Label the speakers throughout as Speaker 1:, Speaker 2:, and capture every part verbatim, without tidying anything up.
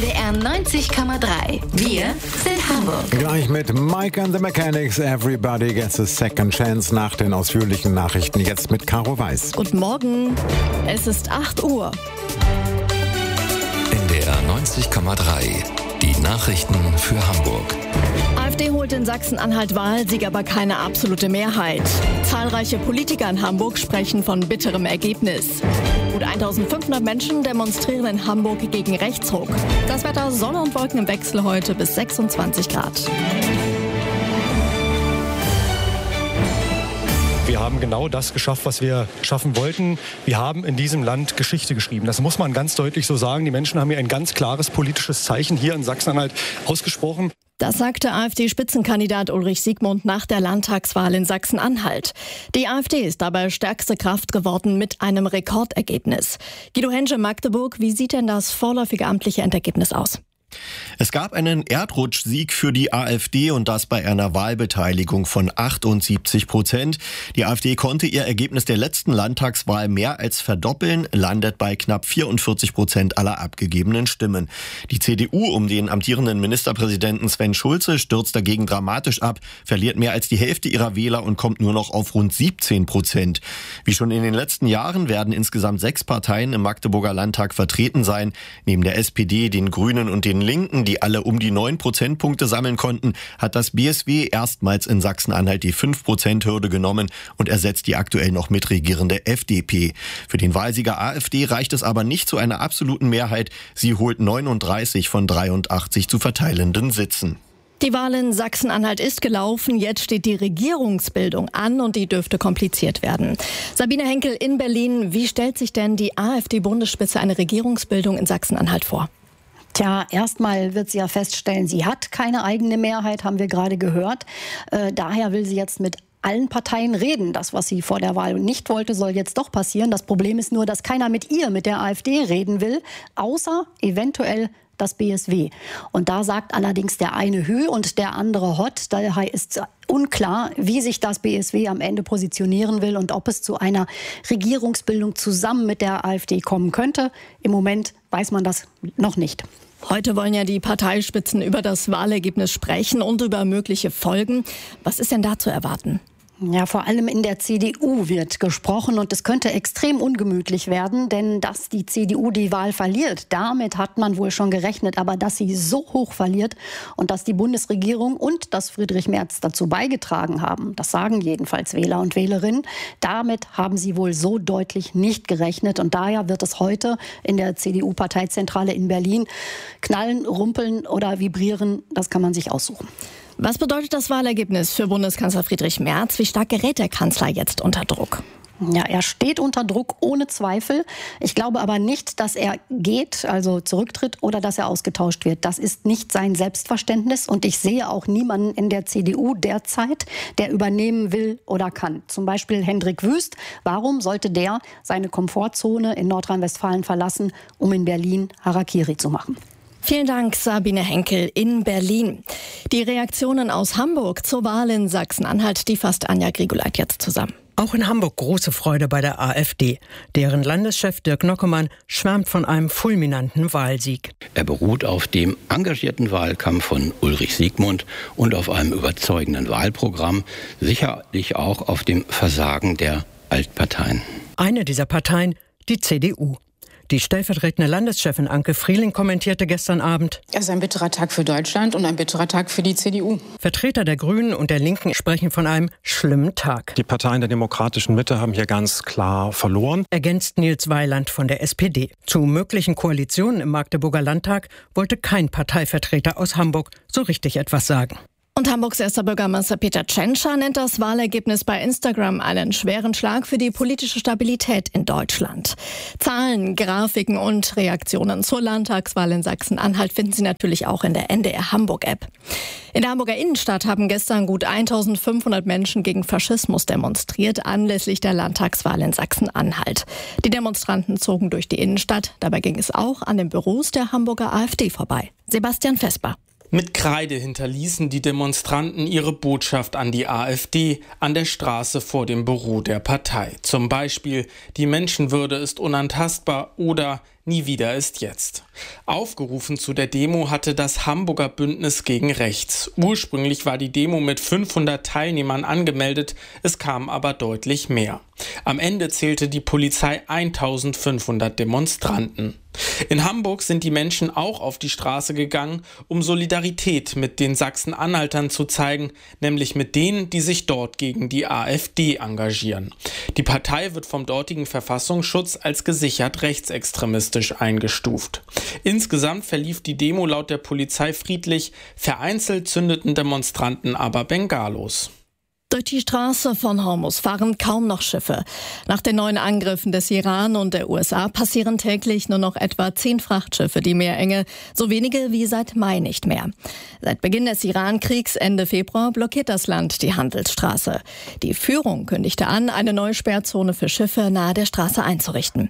Speaker 1: D R neunzig Komma drei. Wir sind Hamburg.
Speaker 2: Gleich mit Mike and the Mechanics. Everybody gets a second chance nach den ausführlichen Nachrichten. Jetzt mit Caro Weiß.
Speaker 3: Guten Morgen. Es ist acht Uhr.
Speaker 4: N D R neunzig Komma drei. Die Nachrichten für Hamburg.
Speaker 3: AfD holt in Sachsen-Anhalt Wahlsieg, aber keine absolute Mehrheit. Zahlreiche Politiker in Hamburg sprechen von bitterem Ergebnis. Gut eintausendfünfhundert Menschen demonstrieren in Hamburg gegen Rechtsruck. Das Wetter: Sonne und Wolken im Wechsel heute bis sechsundzwanzig Grad.
Speaker 5: Wir haben genau das geschafft, was wir schaffen wollten. Wir haben in diesem Land Geschichte geschrieben. Das muss man ganz deutlich so sagen. Die Menschen haben hier ein ganz klares politisches Zeichen hier in Sachsen-Anhalt ausgesprochen.
Speaker 3: Das sagte AfD-Spitzenkandidat Ulrich Siegmund nach der Landtagswahl in Sachsen-Anhalt. Die AfD ist dabei stärkste Kraft geworden mit einem Rekordergebnis. Guido Hensche, Magdeburg, wie sieht denn das vorläufige amtliche Endergebnis aus?
Speaker 6: Es gab einen Erdrutschsieg für die AfD und das bei einer Wahlbeteiligung von achtundsiebzig Prozent. Die AfD konnte ihr Ergebnis der letzten Landtagswahl mehr als verdoppeln, landet bei knapp vierundvierzig Prozent aller abgegebenen Stimmen. Die C D U um den amtierenden Ministerpräsidenten Sven Schulze stürzt dagegen dramatisch ab, verliert mehr als die Hälfte ihrer Wähler und kommt nur noch auf rund siebzehn Prozent. Wie schon in den letzten Jahren werden insgesamt sechs Parteien im Magdeburger Landtag vertreten sein. Neben der S P D, den Grünen und den Linken, die alle um die neun Prozentpunkte sammeln konnten, hat das B S W erstmals in Sachsen-Anhalt die fünf Prozent Hürde genommen und ersetzt die aktuell noch mitregierende F D P. Für den Wahlsieger AfD reicht es aber nicht zu einer absoluten Mehrheit. Sie holt neununddreißig von dreiundachtzig zu verteilenden Sitzen.
Speaker 3: Die Wahl in Sachsen-Anhalt ist gelaufen, jetzt steht die Regierungsbildung an und die dürfte kompliziert werden. Sabine Henkel in Berlin, wie stellt sich denn die AfD-Bundesspitze eine Regierungsbildung in Sachsen-Anhalt vor?
Speaker 7: Tja, erstmal wird sie ja feststellen, sie hat keine eigene Mehrheit, haben wir gerade gehört. Äh, daher will sie jetzt mit allen Parteien reden. Das, was sie vor der Wahl nicht wollte, soll jetzt doch passieren. Das Problem ist nur, dass keiner mit ihr, mit der AfD reden will, außer eventuell das B S W. Und da sagt allerdings der eine Hü und der andere Hott. Daher ist unklar, wie sich das B S W am Ende positionieren will und ob es zu einer Regierungsbildung zusammen mit der AfD kommen könnte. Im Moment weiß man das noch nicht.
Speaker 3: Heute wollen ja die Parteispitzen über das Wahlergebnis sprechen und über mögliche Folgen. Was ist denn da zu erwarten?
Speaker 7: Ja, vor allem in der C D U wird gesprochen und es könnte extrem ungemütlich werden, denn dass die C D U die Wahl verliert, damit hat man wohl schon gerechnet, aber dass sie so hoch verliert und dass die Bundesregierung und das Friedrich Merz dazu beigetragen haben, das sagen jedenfalls Wähler und Wählerinnen, damit haben sie wohl so deutlich nicht gerechnet und daher wird es heute in der C D U-Parteizentrale in Berlin knallen, rumpeln oder vibrieren, das kann man sich aussuchen.
Speaker 3: Was bedeutet das Wahlergebnis für Bundeskanzler Friedrich Merz? Wie stark gerät der Kanzler jetzt unter Druck?
Speaker 7: Ja, er steht unter Druck, ohne Zweifel. Ich glaube aber nicht, dass er geht, also zurücktritt oder dass er ausgetauscht wird. Das ist nicht sein Selbstverständnis und ich sehe auch niemanden in der C D U derzeit, der übernehmen will oder kann. Zum Beispiel Hendrik Wüst. Warum sollte der seine Komfortzone in Nordrhein-Westfalen verlassen, um in Berlin Harakiri zu machen?
Speaker 3: Vielen Dank, Sabine Henkel in Berlin. Die Reaktionen aus Hamburg zur Wahl in Sachsen-Anhalt, die fasst Anja Grigoleit jetzt zusammen.
Speaker 8: Auch in Hamburg große Freude bei der AfD. Deren Landeschef Dirk Nockemann schwärmt von einem fulminanten Wahlsieg.
Speaker 9: Er beruht auf dem engagierten Wahlkampf von Ulrich Siegmund und auf einem überzeugenden Wahlprogramm, sicherlich auch auf dem Versagen der Altparteien.
Speaker 8: Eine dieser Parteien, die C D U. Die stellvertretende Landeschefin Anke Frieling kommentierte gestern Abend:
Speaker 10: Es ist ein bitterer Tag für Deutschland und ein bitterer Tag für die C D U.
Speaker 8: Vertreter der Grünen und der Linken sprechen von einem schlimmen Tag.
Speaker 11: Die Parteien der demokratischen Mitte haben hier ganz klar verloren,
Speaker 8: ergänzt Nils Weiland von der S P D. Zu möglichen Koalitionen im Magdeburger Landtag wollte kein Parteivertreter aus Hamburg so richtig etwas sagen.
Speaker 3: Und Hamburgs erster Bürgermeister Peter Tschentscher nennt das Wahlergebnis bei Instagram einen schweren Schlag für die politische Stabilität in Deutschland. Zahlen, Grafiken und Reaktionen zur Landtagswahl in Sachsen-Anhalt finden Sie natürlich auch in der N D R Hamburg-App. In der Hamburger Innenstadt haben gestern gut eintausendfünfhundert Menschen gegen Faschismus demonstriert, anlässlich der Landtagswahl in Sachsen-Anhalt. Die Demonstranten zogen durch die Innenstadt. Dabei ging es auch an den Büros der Hamburger AfD vorbei. Sebastian Vesper.
Speaker 12: Mit Kreide hinterließen die Demonstranten ihre Botschaft an die AfD an der Straße vor dem Büro der Partei. Zum Beispiel: Die Menschenwürde ist unantastbar oder nie wieder ist jetzt. Aufgerufen zu der Demo hatte das Hamburger Bündnis gegen Rechts. Ursprünglich war die Demo mit fünfhundert Teilnehmern angemeldet, es kamen aber deutlich mehr. Am Ende zählte die Polizei eintausendfünfhundert Demonstranten. In Hamburg sind die Menschen auch auf die Straße gegangen, um Solidarität mit den Sachsen-Anhaltern zu zeigen, nämlich mit denen, die sich dort gegen die AfD engagieren. Die Partei wird vom dortigen Verfassungsschutz als gesichert rechtsextremistisch eingestuft. Insgesamt verlief die Demo laut der Polizei friedlich, vereinzelt zündeten Demonstranten aber Bengalos.
Speaker 3: Durch die Straße von Hormuz fahren kaum noch Schiffe. Nach den neuen Angriffen des Iran und der U S A passieren täglich nur noch etwa zehn Frachtschiffe die Meerenge, so wenige wie seit Mai nicht mehr. Seit Beginn des Iran-Kriegs Ende Februar blockiert das Land die Handelsstraße. Die Führung kündigte an, eine neue Sperrzone für Schiffe nahe der Straße einzurichten.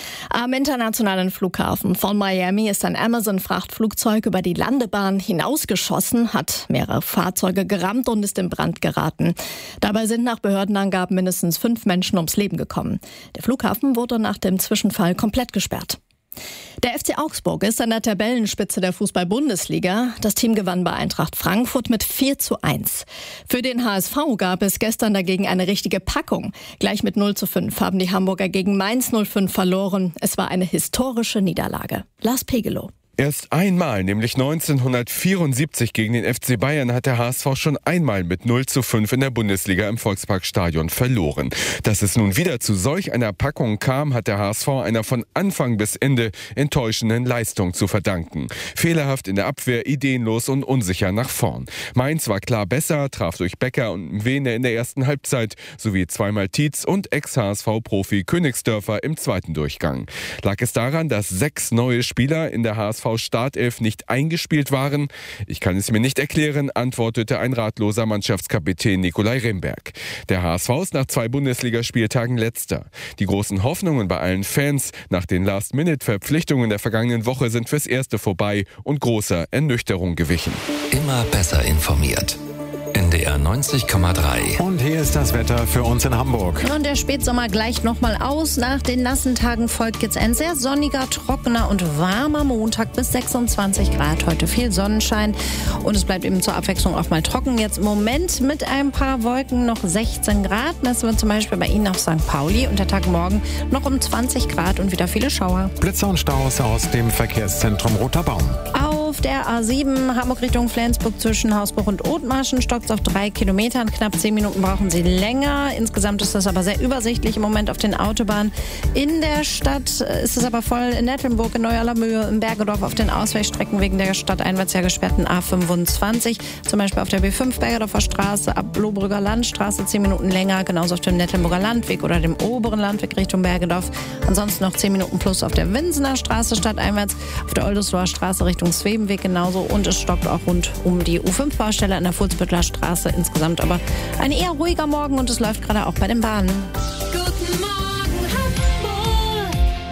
Speaker 3: Am internationalen Flughafen von Miami ist ein Amazon-Frachtflugzeug über die Landebahn hinausgeschossen, hat mehrere Fahrzeuge gerammt und ist in Brand geraten. Dabei sind nach Behördenangaben mindestens fünf Menschen ums Leben gekommen. Der Flughafen wurde nach dem Zwischenfall komplett gesperrt. Der F C Augsburg ist an der Tabellenspitze der Fußball-Bundesliga. Das Team gewann bei Eintracht Frankfurt mit vier zu eins. Für den H S V gab es gestern dagegen eine richtige Packung. Gleich mit null zu fünf haben die Hamburger gegen Mainz null fünf verloren. Es war eine historische Niederlage. Lars Pegelow.
Speaker 13: Erst einmal, nämlich neunzehnhundertvierundsiebzig gegen den F C Bayern, hat der H S V schon einmal mit null zu fünf in der Bundesliga im Volksparkstadion verloren. Dass es nun wieder zu solch einer Packung kam, hat der H S V einer von Anfang bis Ende enttäuschenden Leistung zu verdanken. Fehlerhaft in der Abwehr, ideenlos und unsicher nach vorn. Mainz war klar besser, traf durch Becker und Wehne in der ersten Halbzeit, sowie zweimal Tietz und Ex-H S V-Profi Königsdörfer im zweiten Durchgang. Lag es daran, dass sechs neue Spieler in der H S V Startelf nicht eingespielt waren? Ich kann es mir nicht erklären, antwortete ein ratloser Mannschaftskapitän Nikolai Remberg. Der H S V ist nach zwei Bundesligaspieltagen Letzter. Die großen Hoffnungen bei allen Fans nach den Last-Minute-Verpflichtungen der vergangenen Woche sind fürs Erste vorbei und großer Ernüchterung gewichen.
Speaker 4: Immer besser informiert. N D R neunzig Komma drei.
Speaker 2: Und hier ist das Wetter für uns in Hamburg.
Speaker 14: Und der Spätsommer gleicht nochmal aus. Nach den nassen Tagen folgt jetzt ein sehr sonniger, trockener und warmer Montag bis sechsundzwanzig Grad. Heute viel Sonnenschein und es bleibt eben zur Abwechslung auch mal trocken. Jetzt im Moment mit ein paar Wolken noch sechzehn Grad. Das wird zum Beispiel bei Ihnen auf Sankt Pauli und der Tag morgen noch um zwanzig Grad und wieder viele Schauer.
Speaker 2: Blitze und Staus aus dem Verkehrszentrum Roter Baum.
Speaker 14: Auf der A sieben Hamburg Richtung Flensburg zwischen Hausbruch und Othmarschen stockt auf drei Kilometern. Knapp zehn Minuten brauchen Sie länger. Insgesamt ist das aber sehr übersichtlich im Moment auf den Autobahnen. In der Stadt ist es aber voll in Nettelnburg, in Neu-Allermöhe, in Bergedorf auf den Ausweichstrecken wegen der stadteinwärts ja gesperrten A fünfundzwanzig. Zum Beispiel auf der B fünf Bergedorfer Straße ab Lohbrügger Landstraße zehn Minuten länger. Genauso auf dem Nettelnburger Landweg oder dem oberen Landweg Richtung Bergedorf. Ansonsten noch zehn Minuten plus auf der Winsener Straße stadteinwärts. Auf der Oldesloher Straße Richtung Svebenweg genauso. Und es stockt auch rund um die U fünf Baustelle an der Fuhlsbüttler Straße. Insgesamt aber ein eher ruhiger Morgen und es läuft gerade auch bei den Bahnen.
Speaker 15: Guten Morgen Hamburg,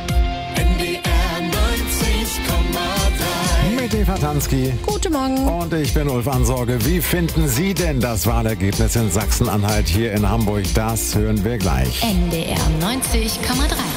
Speaker 15: N D R neunzig Komma drei.
Speaker 2: Mit Eva Tanski.
Speaker 14: Guten Morgen.
Speaker 2: Und ich bin Ulf Ansorge. Wie finden Sie denn das Wahlergebnis in Sachsen-Anhalt hier in Hamburg? Das hören wir gleich.
Speaker 1: N D R neunzig Komma drei.